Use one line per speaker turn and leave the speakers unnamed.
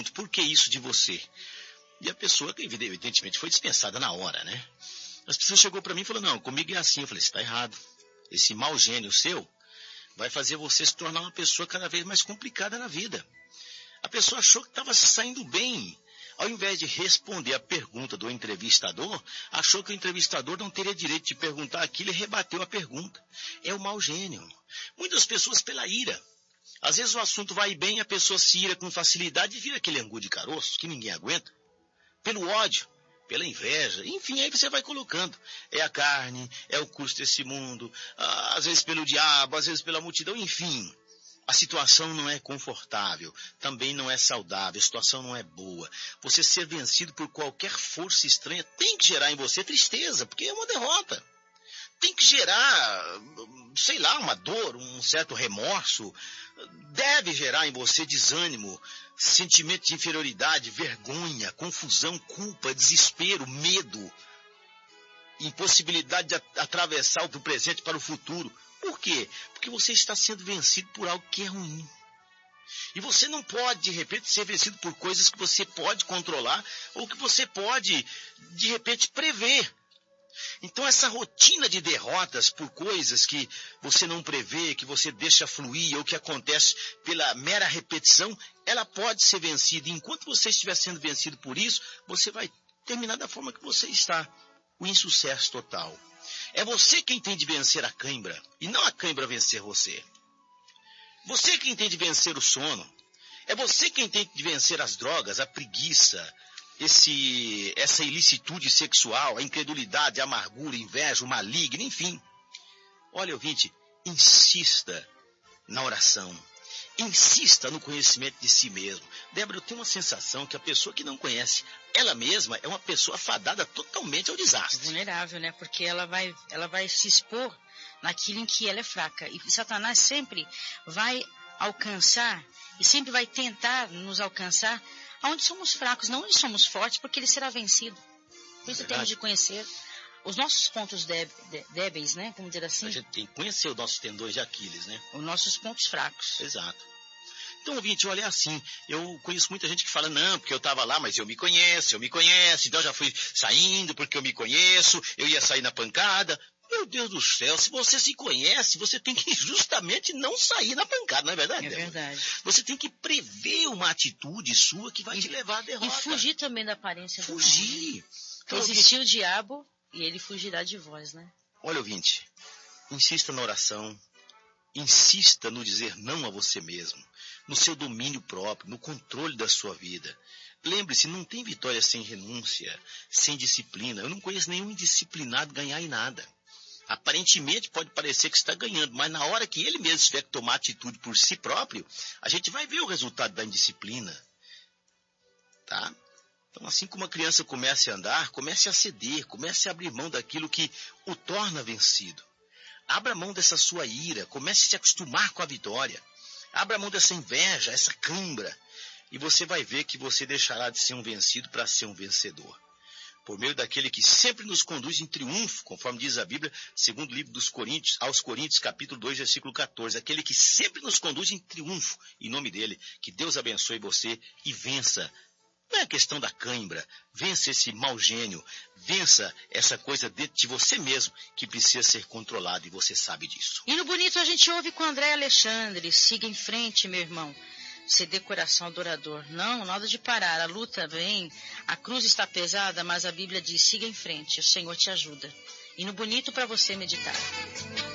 pergunto, por que isso de você? E a pessoa, evidentemente, foi dispensada na hora, né? As pessoas chegou para mim e falou, não, comigo é assim. Eu falei, você está errado. Esse mau gênio seu vai fazer você se tornar uma pessoa cada vez mais complicada na vida. A pessoa achou que estava saindo bem. Ao invés de responder a pergunta do entrevistador, achou que o entrevistador não teria direito de perguntar aquilo e rebateu a pergunta. É o mau gênio. Muitas pessoas pela ira. Às vezes o assunto vai bem, a pessoa se ira com facilidade e vira aquele angu de caroço que ninguém aguenta. Pelo ódio, pela inveja, enfim, aí você vai colocando. É a carne, é o curso desse mundo, às vezes pelo diabo, às vezes pela multidão, enfim. A situação não é confortável, também não é saudável, a situação não é boa. Você ser vencido por qualquer força estranha tem que gerar em você tristeza, porque é uma derrota. Tem que gerar, sei lá, uma dor, um certo remorso. Deve gerar em você desânimo, sentimento de inferioridade, vergonha, confusão, culpa, desespero, medo, impossibilidade de atravessar do presente para o futuro. Por quê? Porque você está sendo vencido por algo que é ruim. E você não pode, de repente, ser vencido por coisas que você pode controlar ou que você pode, de repente, prever. Então, essa rotina de derrotas por coisas que você não prevê, que você deixa fluir ou que acontece pela mera repetição, ela pode ser vencida. E enquanto você estiver sendo vencido por isso, você vai terminar da forma que você está. O insucesso total. É você quem tem de vencer a cãibra, e não a cãibra vencer você. Você quem tem de vencer o sono. É você quem tem de vencer as drogas, a preguiça, essa ilicitude sexual, a incredulidade, a amargura, a inveja, o maligno, enfim. Olha, ouvinte, insista na oração. Insista no conhecimento de si mesmo. Débora, eu tenho uma sensação que a pessoa que não conhece ela mesma é uma pessoa fadada totalmente ao desastre.
Vulnerável, né? Porque ela vai se expor naquilo em que ela é fraca. E Satanás sempre vai alcançar e sempre vai tentar nos alcançar onde somos fracos, não onde somos fortes, porque ele será vencido. Por isso temos de conhecer os nossos pontos débeis, né? Vamos dizer assim.
A gente tem que conhecer os nossos tendões de Aquiles, né?
Os nossos pontos fracos.
Exato. Então, ouvinte, olha, assim, eu conheço muita gente que fala, não, porque eu estava lá, mas eu me conheço, então eu já fui saindo porque eu me conheço, eu ia sair na pancada. Meu Deus do céu, se você se conhece, você tem que justamente não sair na pancada, não é verdade?
É verdade.
Você tem que prever uma atitude sua que vai te levar à derrota.
E fugir também da aparência do mal.
Fugir.
Então, existir o diabo e ele fugirá de vós, né?
Olha, ouvinte, insista na oração, insista no dizer não a você mesmo, no seu domínio próprio, no controle da sua vida. Lembre-se, não tem vitória sem renúncia, sem disciplina. Eu não conheço nenhum indisciplinado ganhar em nada. Aparentemente pode parecer que está ganhando, mas na hora que ele mesmo tiver que tomar atitude por si próprio, a gente vai ver o resultado da indisciplina. Tá? Então, assim como a criança começa a andar, comece a ceder, comece a abrir mão daquilo que o torna vencido. Abra mão dessa sua ira, comece a se acostumar com a vitória. Abra mão dessa inveja, essa cãibra, e você vai ver que você deixará de ser um vencido para ser um vencedor. Por meio daquele que sempre nos conduz em triunfo, conforme diz a Bíblia, segundo o livro dos Coríntios, aos Coríntios, capítulo 2, versículo 14. Aquele que sempre nos conduz em triunfo, em nome dele. Que Deus abençoe você e vença. Não é a questão da cãibra, vença esse mau gênio, vença essa coisa dentro de você mesmo que precisa ser controlada e você sabe disso.
E no bonito a gente ouve com André Alexandre, siga em frente, meu irmão. Ceder coração adorador. Não, nada de parar. A luta vem, a cruz está pesada, mas a Bíblia diz, siga em frente, o Senhor te ajuda. E no bonito para você meditar.